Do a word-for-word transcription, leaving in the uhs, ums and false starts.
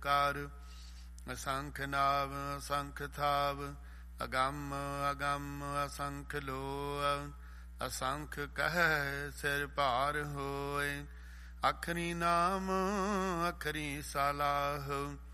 ਓਂਕਾਰ। ਅਸੰਖ ਨਾਮ ਅਸੰਖ ਥਾਵ, ਅਗੰਮ ਅਗੰਮ ਅਸੰਖ ਲੋਅ। ਅਸੰਖ ਕਹਿ ਸਿਰ ਭਾਰ ਹੋਏ, ਅਖਰੀ ਨਾਮ ਅਖਰੀ ਸਲਾਹ।